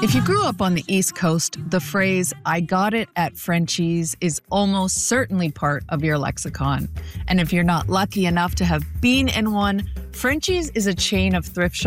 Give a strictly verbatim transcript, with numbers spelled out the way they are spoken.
If you grew up on the East Coast, the phrase, "I got it at Frenchie's," is almost certainly part of your lexicon. And if you're not lucky enough to have been in one, Frenchie's is a chain of thrift shops